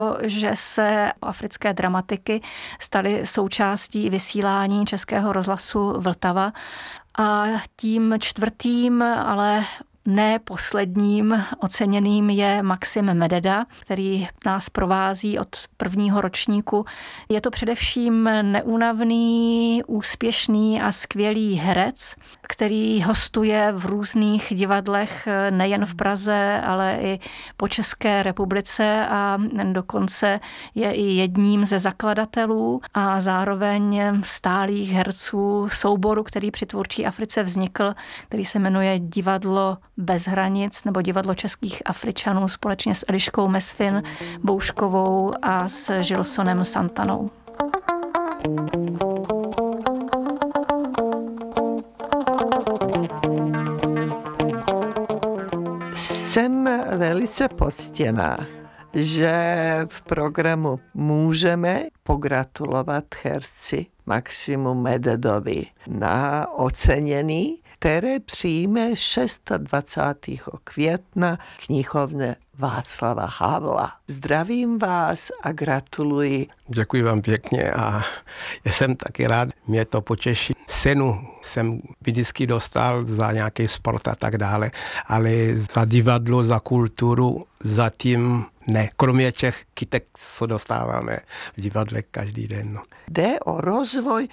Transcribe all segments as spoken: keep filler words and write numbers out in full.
že se africké dramatiky staly součástí vysílání Českého rozhlasu Vltava a tím čtvrtým, ale ne posledním oceněným je Maxim Mededa, který nás provází od prvního ročníku. Je to především neúnavný, úspěšný a skvělý herec, který hostuje v různých divadlech nejen v Praze, ale i po České republice a dokonce je i jedním ze zakladatelů a zároveň stálých herců souboru, který při Tvůrčí Africe vznikl, který se jmenuje Divadlo bez hranic nebo Divadlo českých Afričanů společně s Eliškou Mesfin Bouškovou a s Gilsonem Santanou. Jsem velice poctěná, že v programu můžeme pogratulovat herci Maximu Mededovi na ocenění, které přijme dvacátého šestého května knihovně Václava Havla. Zdravím vás a gratuluji. Děkuji vám pěkně a jsem taky rád, mě to potěší. Cenu jsem vždycky dostal za nějaký sport a tak dále, ale za divadlo, za kulturu zatím ne. Kromě těch kytek, co dostáváme v divadle každý den. No. Jde o rozvoj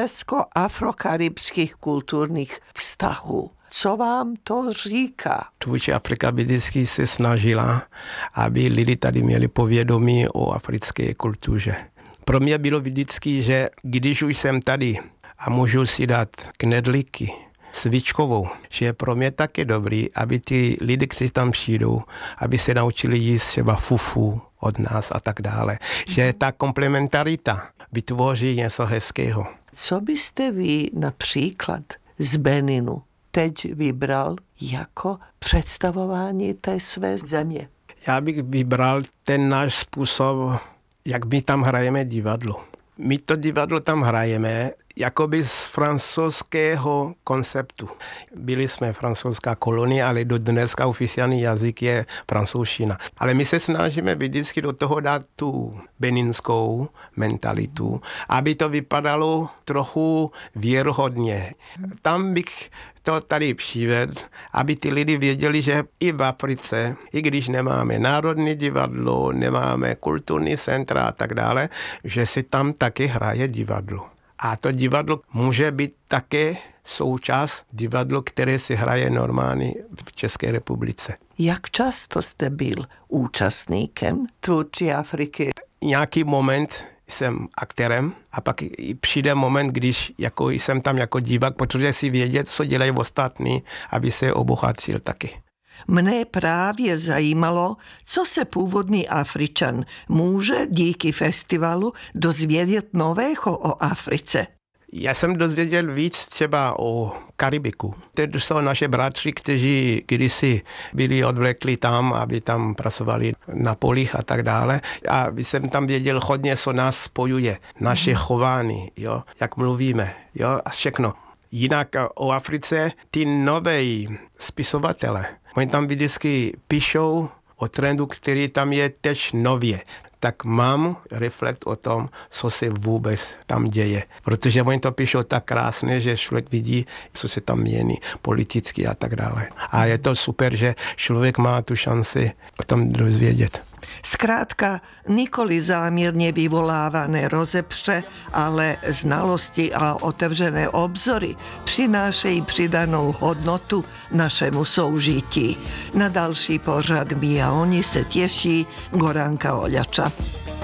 česko-afrokaribských kulturních vztahů. Co vám to říká? Tvůrčí Afrika vždycky se snažila, aby lidi tady měli povědomí o africké kultuře. Pro mě bylo vždycky, že když už jsem tady a můžu si dát knedlíky svíčkovou, že je pro mě taky dobrý, aby ty lidi, kteří tam přijdou, aby se naučili jíst třeba fufu od nás a tak dále. Že ta komplementarita vytvoří něco hezkého. Co byste vy například z Beninu teď vybral jako představování té své země? Já bych vybral ten náš způsob, jak my tam hrajeme divadlo. My to divadlo tam hrajeme jakoby z francouzského konceptu. Byli jsme francouzská kolonie, ale do dneska oficiální jazyk je francouzština. Ale my se snažíme vždycky do toho dát tu beninskou mentalitu, aby to vypadalo trochu věrohodně. Tam bych to tady přivedl, aby ty lidi věděli, že i v Africe, i když nemáme národní divadlo, nemáme kulturní centra a tak dále, že si tam taky hraje divadlo. A to divadlo může být také součást divadlo, které si hraje normálně v České republice. Jak často jste byl účastníkem Tvůrčí Afriky? Nějaký moment jsem aktérem a pak přijde moment, když jako jsem tam jako divák, protože si vědět, co dělají ostatní, aby se obohatil taky. Mne právě zajímalo, co se původní Afričan může díky festivalu dozvědět nového o Africe. Já jsem dozvěděl víc třeba o Karibiku. To jsou naše bratři, kteří kdysi byli odvlekli tam, aby tam pracovali na polích a tak dále. A jsem tam věděl hodně, co nás spojuje. Naše chování, jo, jak mluvíme, jo, a všechno. Jinak o Africe ty nové spisovatele, oni tam vždycky píšou o trendu, který tam je teď nově. Tak mám reflekt o tom, co se vůbec tam děje. Protože oni to píšou tak krásně, že člověk vidí, co se tam mění politicky a tak dále. A je to super, že člověk má tu šanci o tom dozvědět. Zkrátka, nikoli záměrně vyvolávané rozepře, ale znalosti a otevřené obzory přinášejí přidanou hodnotu našemu soužití. Na další pořad My a oni se těší Goranka Oľača.